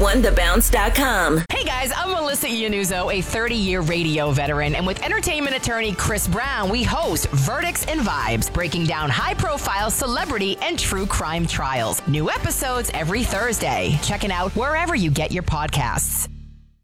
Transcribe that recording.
1051thebounce.com. Hey guys, I'm Melissa Iannuzzo, a 30-year radio veteran, and with entertainment attorney Chris Brown, we host Verdicts and Vibes, breaking down high-profile celebrity and true crime trials. New episodes every Thursday. Check it out wherever you get your podcasts.